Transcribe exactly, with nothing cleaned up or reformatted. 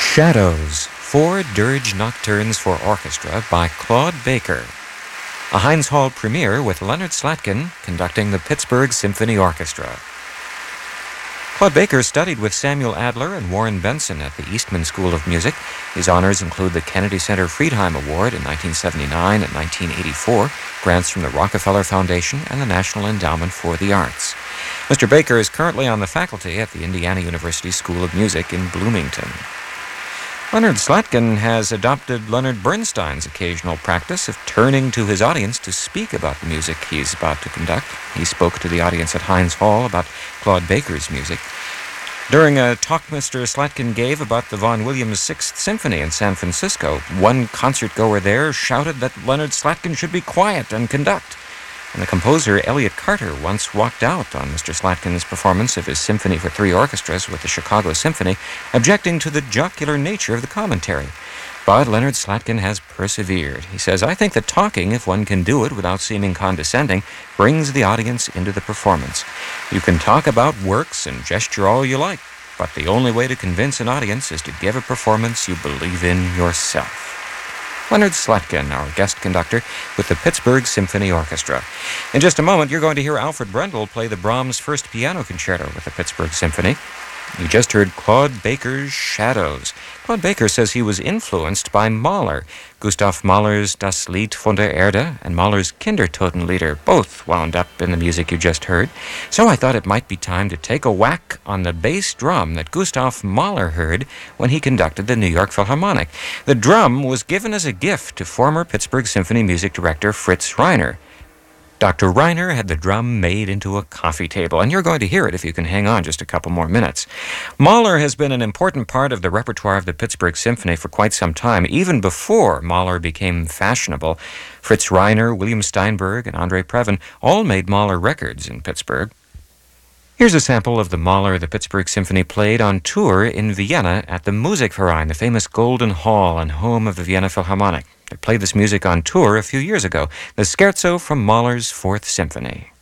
Shadows, Four Dirge Nocturnes for Orchestra by Claude Baker. A Heinz Hall premiere with Leonard Slatkin conducting the Pittsburgh Symphony Orchestra. Claude Baker studied with Samuel Adler and Warren Benson at the Eastman School of Music. His honors include the Kennedy Center Friedheim Award in nineteen seventy-nine and nineteen eighty-four, grants from the Rockefeller Foundation and the National Endowment for the Arts. Mister Baker is currently on the faculty at the Indiana University School of Music in Bloomington. Leonard Slatkin has adopted Leonard Bernstein's occasional practice of turning to his audience to speak about the music he's about to conduct. He spoke to the audience at Heinz Hall about Claude Baker's music. During a talk Mister Slatkin gave about the Vaughan Williams Sixth Symphony in San Francisco, one concertgoer there shouted that Leonard Slatkin should be quiet and conduct. And the composer Elliott Carter once walked out on Mister Slatkin's performance of his symphony for three orchestras with the Chicago Symphony, objecting to the jocular nature of the commentary. But Leonard Slatkin has persevered. He says, "I think that talking, if one can do it without seeming condescending, brings the audience into the performance. You can talk about works and gesture all you like, but the only way to convince an audience is to give a performance you believe in yourself." Leonard Slatkin, our guest conductor with the Pittsburgh Symphony Orchestra. In just a moment, you're going to hear Alfred Brendel play the Brahms First Piano Concerto with the Pittsburgh Symphony. You just heard Claude Baker's Shadows. Claude Baker says he was influenced by Mahler. Gustav Mahler's Das Lied von der Erde and Mahler's Kindertotenlieder both wound up in the music you just heard. So I thought it might be time to take a whack on the bass drum that Gustav Mahler heard when he conducted the New York Philharmonic. The drum was given as a gift to former Pittsburgh Symphony music director Fritz Reiner. Doctor Reiner had the drum made into a coffee table, and you're going to hear it if you can hang on just a couple more minutes. Mahler has been an important part of the repertoire of the Pittsburgh Symphony for quite some time, even before Mahler became fashionable. Fritz Reiner, William Steinberg, and Andre Previn all made Mahler records in Pittsburgh. Here's a sample of the Mahler the Pittsburgh Symphony played on tour in Vienna at the Musikverein, the famous Golden Hall and home of the Vienna Philharmonic. They played this music on tour a few years ago, the Scherzo from Mahler's Fourth Symphony.